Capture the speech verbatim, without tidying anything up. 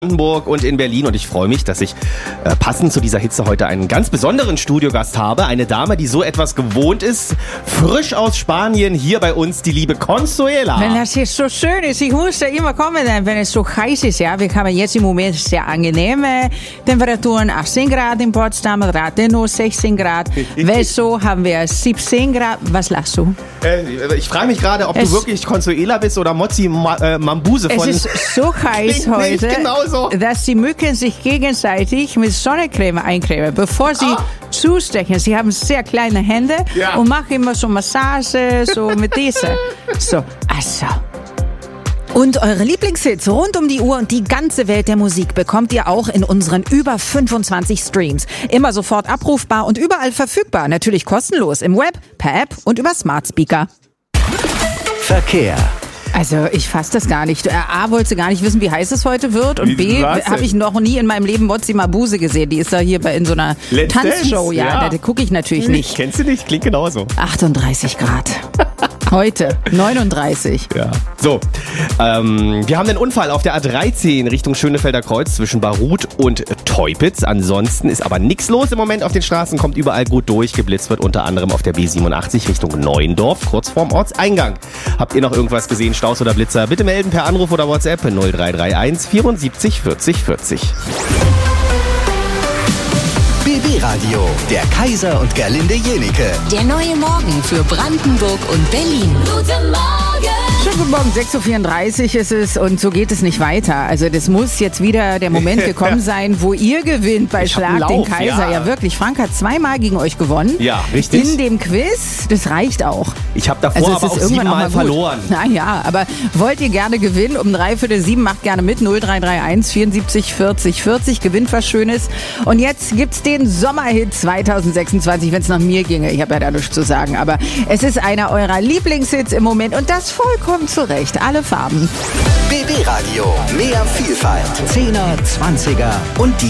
Brandenburg und in Berlin und ich freue mich, dass ich äh, passend zu dieser Hitze heute einen ganz besonderen Studiogast habe. Eine Dame, die so etwas gewohnt ist, frisch aus Spanien, hier bei uns die liebe Consuela. Wenn das hier so schön ist, ich muss da immer kommen, wenn es so heiß ist. Ja, wir haben jetzt im Moment sehr angenehme Temperaturen, achtzehn Grad in Potsdam, Rathenow sechzehn Grad, Wesso haben wir siebzehn Grad. Was lachst du? Äh, ich frage mich gerade, ob es du wirklich Consuela bist oder Mozzi Ma äh, Mambuse von... Es ist so heiß heute, genauso. dass die Mücken sich gegenseitig mit Sonnencreme eincremen, bevor sie ah. zustechen. Sie haben sehr kleine Hände ja. und machen immer so Massage, so mit dieser. So, also... Und eure Lieblingshits rund um die Uhr und die ganze Welt der Musik bekommt ihr auch in unseren über fünfundzwanzig Streams. Immer sofort abrufbar und überall verfügbar. Natürlich kostenlos im Web, per App und über Smart Speaker. Verkehr. Also ich fasse das gar nicht. A, wollte gar nicht wissen, wie heiß es heute wird und B, habe ich noch nie in meinem Leben Mozzi Mabuse gesehen. Die ist da hier bei, in so einer Let's Tanzshow. Dance, Ja, ja. da gucke ich natürlich nicht. Kennst du nicht? Klingt genauso. achtunddreißig Grad. Heute neununddreißig. Ja. So, ähm, wir haben einen Unfall auf der A dreizehn Richtung Schönefelder Kreuz zwischen Baruth und Teupitz. Ansonsten ist aber nichts los im Moment auf den Straßen, kommt überall gut durch. Geblitzt wird unter anderem auf der B siebenundachtzig Richtung Neuendorf, kurz vorm Ortseingang. Habt ihr noch irgendwas gesehen, Staus oder Blitzer? Bitte melden per Anruf oder WhatsApp null drei drei eins vierundsiebzig vierzig vierzig. B B-Radio, der Kaiser und Gerlinde Jenike. Der neue Morgen für Brandenburg und Berlin. Guten Morgen! Schönen guten Morgen, sechs Uhr vierunddreißig ist es und so geht es nicht weiter. Also das muss jetzt wieder der Moment gekommen sein, wo ihr gewinnt bei Ich hab Schlag einen den Lauf, Kaiser. Ja. ja wirklich, Frank hat zweimal gegen euch gewonnen. Ja, richtig. In dem Quiz, das reicht auch. Ich habe davor Also es aber ist auch irgendwann auch siebenmal mal gut. verloren. Naja, aber wollt ihr gerne gewinnen? Um drei Viertel sieben macht gerne mit. null drei drei eins vierundsiebzig vierzig vierzig. Gewinnt was Schönes. Und jetzt gibt's den Sommerhit zwanzig sechsundzwanzig, wenn es nach mir ginge. Ich habe ja da nichts zu sagen. Aber es ist einer eurer Lieblingshits im Moment und das vollkommen zu Recht. Alle Farben. B B-Radio, mehr Vielfalt. Zehner, Zwanziger und die